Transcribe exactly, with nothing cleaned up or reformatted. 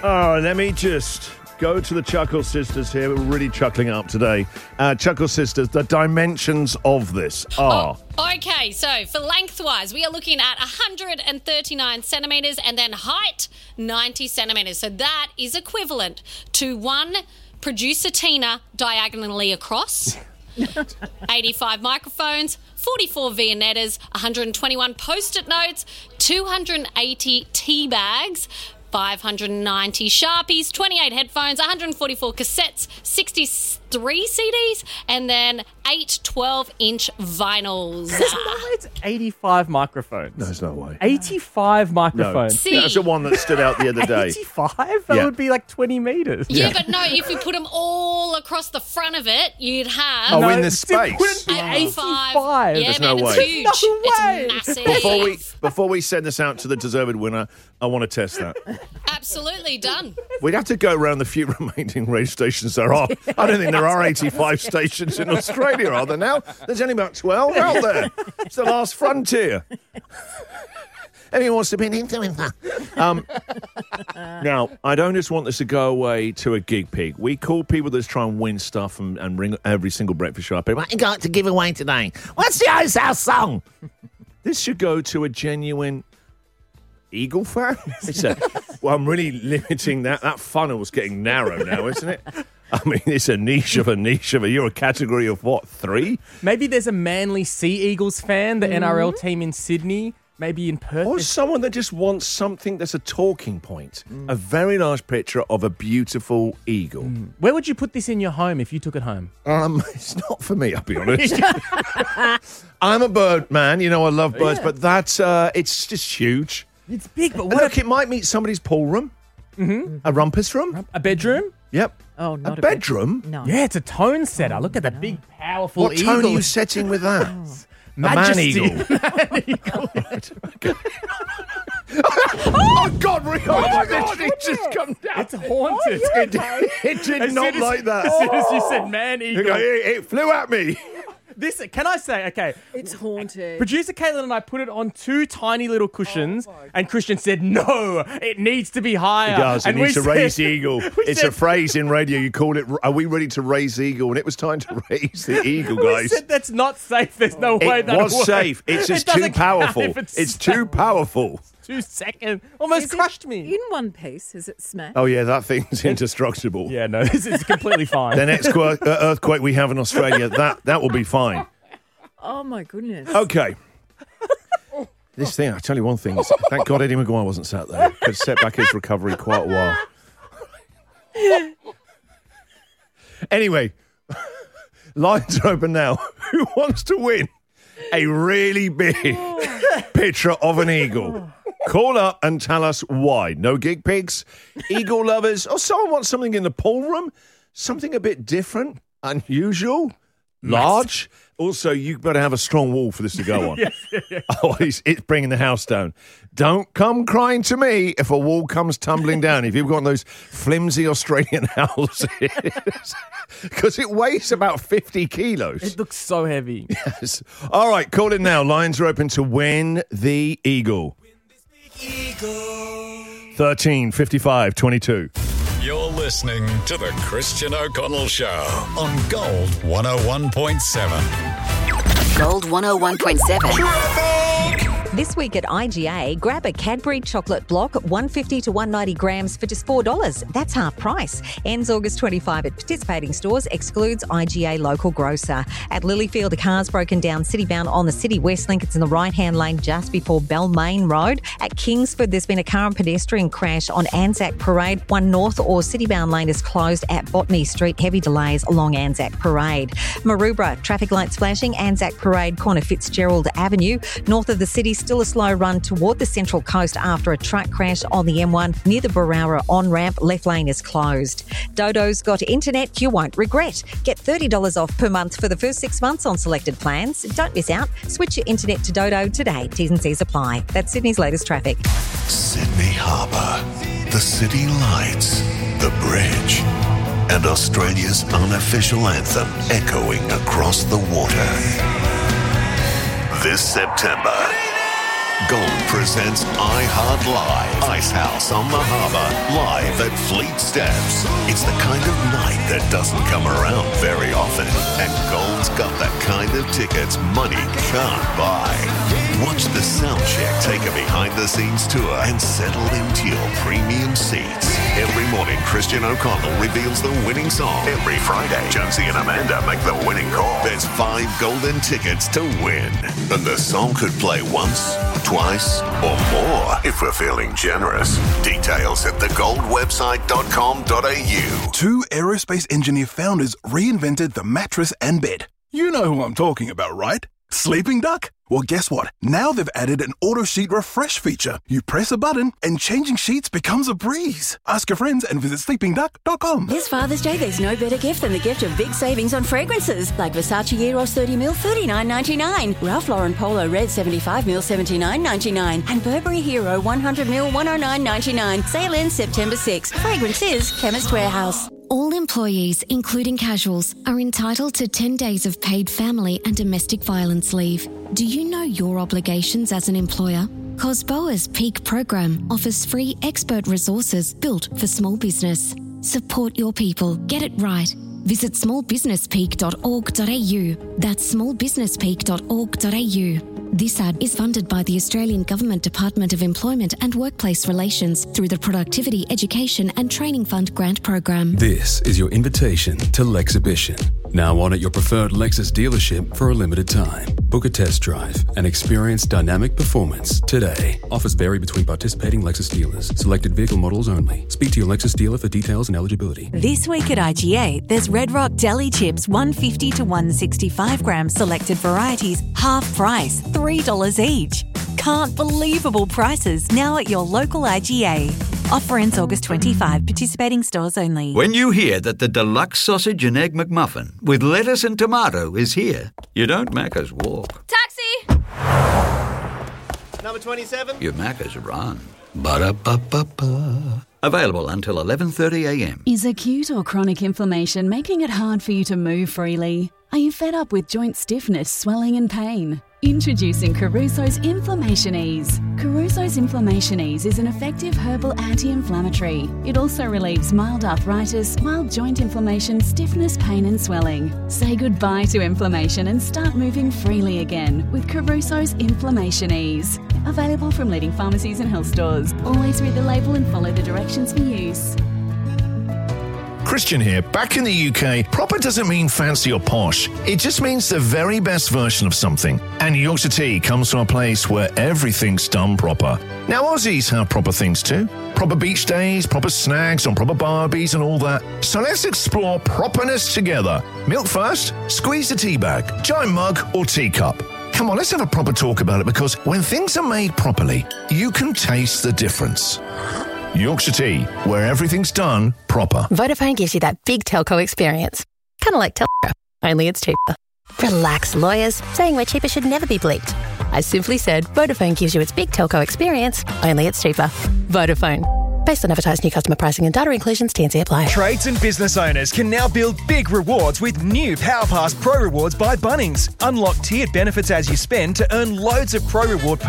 Oh, let me just go to the Chuckle Sisters here. We're really chuckling up today. Uh, Chuckle Sisters, the dimensions of this are... Oh, okay, so for lengthwise, we are looking at one hundred thirty-nine centimetres and then height, ninety centimetres. So that is equivalent to one producer Tina diagonally across, eighty-five microphones, forty-four Viennettas, one hundred twenty-one Post-it notes, two hundred eighty tea bags, five hundred ninety Sharpies, twenty-eight headphones, one hundred forty-four cassettes, sixty-three C Ds, and then eight twelve-inch vinyls. There's no way it's eighty-five microphones. There's no way. eighty-five No. microphones. See- That's the one that stood out the other day. eighty-five? That Yeah. would be like twenty metres. Yeah, but no, if you put them all across the front of it, you'd have... Oh, No, in the it still space. wouldn't be eighty-five. eighty-five. Yeah, There's man, no it's way. huge. No way. It's massive. Before we before we send this out to the deserved winner, I want to test that. Absolutely done. We'd have to go around the few remaining radio stations there are. I don't think there are eighty-five stations in Australia, are there now? There's only about twelve out there. It's the last frontier. Anyone wants to be an influencer? Um, now, I don't just want this to go away to a gig pig. We call people that try and win stuff and, and ring every single breakfast show up. What you got to give away today? What's the Ice House song? This should go to a genuine Eagle fan. He said, well, I'm really limiting that. That funnel's getting narrow now, isn't it? I mean, it's a niche of a niche of a... You're a category of what, three? Maybe there's a Manly Sea Eagles fan, the N R L team in Sydney. Maybe in Perth. Or someone that just wants something that's a talking point. A very large picture of a beautiful eagle. Where would you put this in your home if you took it home? Um, it's not for me, I'll be honest. I'm a bird man, you know, I love birds, Yeah. but that's, uh, it's just huge. It's big, but And what look, it might meet somebody's pool room, mm-hmm. a rumpus room. a bedroom? Yep. Oh, not a a bedroom. bed- No. Yeah, it's a tone setter. Look at the big, powerful What eagle. tone are you setting with that? A man Majesty. eagle. Right, okay. Oh, God, Rio! Oh, my God, it just come down. It's haunted. It, it did As not soon as- like that. As soon as you said man It, eagle. it flew at me. This, can I say, okay, It's haunted. producer Caitlin and I put it on two tiny little cushions, and Christian said, no, it needs to be higher. It does. It and needs we to raise said- the eagle. we It's said, a phrase in radio. You call it, are we ready to raise the eagle? And it was time to raise the eagle, We guys. said that's not safe. There's no way It that was safe. It's just too powerful. It's too powerful. Two seconds. Almost Is it crushed me. In one piece, is it smashed? Oh, yeah, that thing's indestructible. Yeah, no, this is completely fine. The next qu- uh, earthquake we have in Australia, that, that will be fine. Oh, my goodness. Okay. This thing, I tell you one thing. It's, thank God Eddie Maguire wasn't sat there. Could have set back his recovery quite a while. Anyway, lines are open now. Who wants to win a really big picture of an eagle? Call up and tell us why. No gig pigs, eagle lovers, or someone wants something in the pool room, something a bit different, unusual, large. Also, you better have a strong wall for this to go on. Otherwise, it's bringing the house down. Don't come crying to me if a wall comes tumbling down. If you've got those flimsy Australian houses. Because it weighs about fifty kilos. It looks so heavy. Yes. All right, call in now. Lines are open to win the eagle. thirteen fifty-five twenty-two. You're listening to The Christian O'Connell Show on Gold one oh one point seven. Gold one oh one point seven. This week at I G A, grab a Cadbury chocolate block, one hundred fifty to one hundred ninety grams for just four dollars. That's half price. Ends August twenty-fifth at participating stores, excludes I G A local grocer. At Lilyfield, a car's broken down citybound on the City West Link. It's in the right-hand lane just before Balmain Road. At Kingsford, there's been a car and pedestrian crash on Anzac Parade. One north or citybound lane is closed at Botany Street. Heavy delays along Anzac Parade. Maroubra, traffic lights flashing. Anzac Parade, corner Fitzgerald Avenue. North of the city, still a slow run toward the Central Coast after a truck crash on the M one near the Barara on-ramp. Left lane is closed. Dodo's got internet you won't regret. Get thirty dollars off per month for the first six months on selected plans. Don't miss out. Switch your internet to Dodo today. T's and C's apply. That's Sydney's latest traffic. Sydney Harbour, the city lights, the bridge, and Australia's unofficial anthem echoing across the water. This September, Gold presents iHeart Live. Ice House on the Harbour, live at Fleet Steps. It's the kind of night that doesn't come around very often. And Gold's got the kind of tickets money can't buy. Watch the soundcheck take a behind-the-scenes tour and settle into your premium seats. Every morning, Christian O'Connell reveals the winning song. Every Friday, Jonesy and Amanda make the winning call. There's five golden tickets to win. And the song could play once, twice, or more if we're feeling generous. Details at the gold website dot com dot a u. Two aerospace engineer founders reinvented the mattress and bed. You know who I'm talking about, right? Sleeping Duck? Well, guess what? Now they've added an auto sheet refresh feature. You press a button and changing sheets becomes a breeze. Ask your friends and visit sleeping duck dot com. This Father's Day, there's no better gift than the gift of big savings on fragrances. Like Versace Eros thirty mil, thirty-nine ninety-nine. Ralph Lauren Polo Red seventy-five mil, seventy-nine ninety-nine. And Burberry Hero one hundred mil, one oh nine ninety-nine. Sale ends September sixth. Fragrances, Chemist Warehouse. All employees, including casuals, are entitled to ten days of paid family and domestic violence leave. Do you know your obligations as an employer? COSBOA's Peak program offers free expert resources built for small business. Support your people. Get it right. Visit small business peak dot org dot a u. That's small business peak dot org dot a u. This ad is funded by the Australian Government Department of Employment and Workplace Relations through the Productivity, Education and Training Fund grant program. This is your invitation to Lexhibition. Now on at your preferred Lexus dealership for a limited time. Book a test drive and experience dynamic performance today. Offers vary between participating Lexus dealers. Selected vehicle models only. Speak to your Lexus dealer for details and eligibility. This week at I G A, there's Red Rock Deli Chips, one fifty to one sixty-five gram selected varieties, half price, three dollars each. Can't believable prices now at your local I G A. Offer ends August twenty-fifth. Participating stores only. When you hear that the deluxe sausage and egg McMuffin with lettuce and tomato is here, you don't Macca's walk. Taxi! Number twenty-seven. You Macca's run. Ba-da-ba-ba-ba. Available until eleven thirty a m. Is acute or chronic inflammation making it hard for you to move freely? Are you fed up with joint stiffness, swelling and pain? Introducing Caruso's Inflammation Ease. Caruso's Inflammation Ease is an effective herbal anti-inflammatory. It also relieves mild arthritis, mild joint inflammation, stiffness, pain and swelling. Say goodbye to inflammation and start moving freely again with Caruso's Inflammation Ease. Available from leading pharmacies and health stores. Always read the label and follow the directions for use. Christian here. Back in the U K, proper doesn't mean fancy or posh. It just means the very best version of something. And Yorkshire Tea comes from a place where everything's done proper. Now, Aussies have proper things too. Proper beach days, proper snags on proper barbies and all that. So let's explore properness together. Milk first, squeeze the tea bag, giant mug or teacup. Come on, let's have a proper talk about it, because when things are made properly, you can taste the difference. Yorkshire Tea, where everything's done proper. Vodafone gives you that big telco experience. Kind of like Telco, only it's cheaper. Relax, lawyers. Saying we're cheaper should never be bleeped. I simply said Vodafone gives you its big telco experience, only it's cheaper. Vodafone. Based on advertised new customer pricing and data inclusions, T and C apply. Trades and business owners can now build big rewards with new PowerPass Pro Rewards by Bunnings. Unlock tiered benefits as you spend to earn loads of Pro Reward